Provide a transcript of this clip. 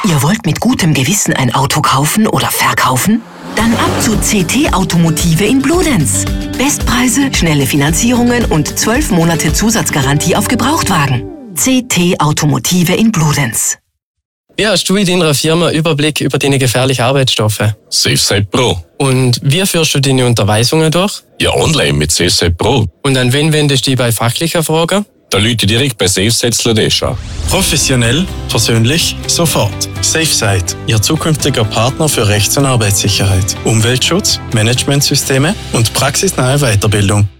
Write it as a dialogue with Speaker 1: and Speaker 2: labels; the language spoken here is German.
Speaker 1: Ihr wollt mit gutem Gewissen ein Auto kaufen oder verkaufen? Dann ab zu CT Automotive in Bludenz. Bestpreise, schnelle Finanzierungen und 12 Monate Zusatzgarantie auf Gebrauchtwagen. CT Automotive in Bludenz.
Speaker 2: Wie hast du in deiner Firma Überblick über deine gefährlichen Arbeitsstoffe?
Speaker 3: SafeSite Pro.
Speaker 2: Und wie führst du deine Unterweisungen durch?
Speaker 3: Ja, online mit SafeSite Pro.
Speaker 2: Und an wen wendest du dich bei fachlichen Fragen?
Speaker 3: Da Leute direkt bei SafeSite Ladesha.
Speaker 4: Professionell, persönlich, sofort. SafeSite, Ihr zukünftiger Partner für Rechts- und Arbeitssicherheit, Umweltschutz, Managementsysteme und praxisnahe Weiterbildung.